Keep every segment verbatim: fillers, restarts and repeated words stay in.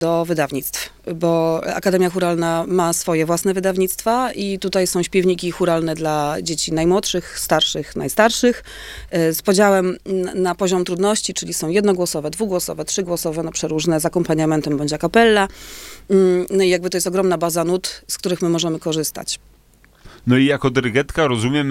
do wydawnictw, bo Akademia Chóralna ma swoje własne wydawnictwa i tutaj są śpiewniki chóralne dla dzieci najmłodszych, starszych, najstarszych, z podziałem na poziom trudności, czyli są jednogłosowe, dwugłosowe, trzygłosowe, no przeróżne, z akompaniamentem bądź a cappella. No i jakby to jest ogromna baza nut, z których my możemy korzystać. No i jako dyrygentka rozumiem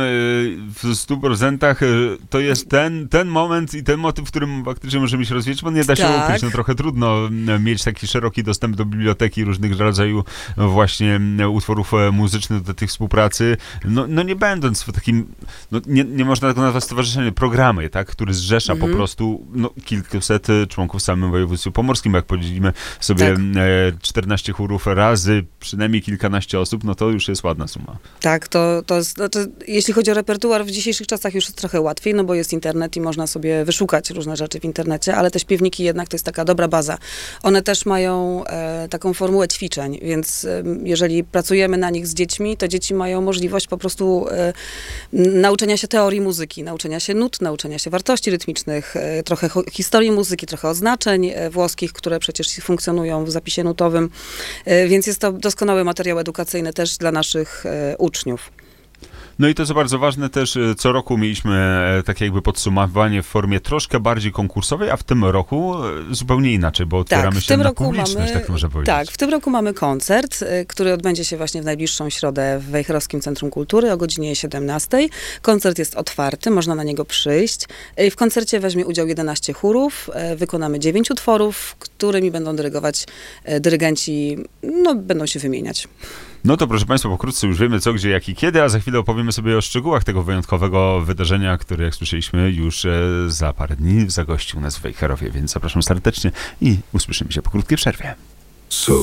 w stu procentach to jest ten, ten moment i ten motyw, w którym faktycznie możemy się rozwijać, bo nie da się Tak. ukryć. No trochę trudno mieć taki szeroki dostęp do biblioteki różnych rodzaju właśnie utworów muzycznych, do tej współpracy. No, no nie będąc w takim, no nie, nie można tego nazwać stowarzyszenie, programy, tak, który zrzesza mhm. po prostu no, kilkuset członków w samym województwie pomorskim. Jak podzielimy sobie tak. czternaście chórów razy przynajmniej kilkanaście osób, no to już jest ładna suma. Tak. To, to jest, znaczy, jeśli chodzi o repertuar, w dzisiejszych czasach już jest trochę łatwiej, no bo jest internet i można sobie wyszukać różne rzeczy w internecie, ale te śpiewniki jednak to jest taka dobra baza. One też mają e, taką formułę ćwiczeń, więc e, jeżeli pracujemy na nich z dziećmi, to dzieci mają możliwość po prostu e, nauczenia się teorii muzyki, nauczenia się nut, nauczenia się wartości rytmicznych, e, trochę ho- historii muzyki, trochę oznaczeń e, włoskich, które przecież funkcjonują w zapisie nutowym, e, więc jest to doskonały materiał edukacyjny też dla naszych e, uczniów. No i to, co bardzo ważne też, co roku mieliśmy takie jakby podsumowanie w formie troszkę bardziej konkursowej, a w tym roku zupełnie inaczej, bo otwieramy tak, się na roku publiczność, mamy, tak można powiedzieć. Tak, w tym roku mamy koncert, który odbędzie się właśnie w najbliższą środę w Wejherowskim Centrum Kultury o godzinie siedemnastej. Koncert jest otwarty, można na niego przyjść. W koncercie weźmie udział jedenaście chórów, wykonamy dziewięć utworów, którymi będą dyrygować dyrygenci, no będą się wymieniać. No to proszę Państwa, pokrótce już wiemy co, gdzie, jak i kiedy, a za chwilę opowiemy sobie o szczegółach tego wyjątkowego wydarzenia, które, jak słyszeliśmy, już za parę dni zagości u nas w Wejherowie, więc zapraszam serdecznie i usłyszymy się po krótkiej przerwie.